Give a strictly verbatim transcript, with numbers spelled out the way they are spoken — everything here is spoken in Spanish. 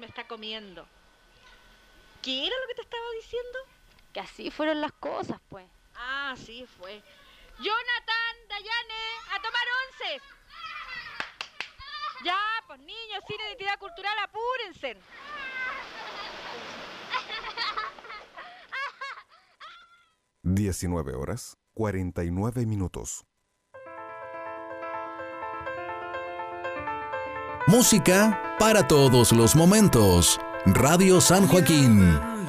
me está comiendo. ¿Qué era lo que te estaba diciendo? Que así fueron las cosas, pues. Ah, sí, fue. Jonathan, Dayane, a tomar once. Ya, pues niños, sin identidad cultural, apúrense. diecinueve horas, cuarenta y nueve minutos. Música para todos los momentos. Radio San Joaquín.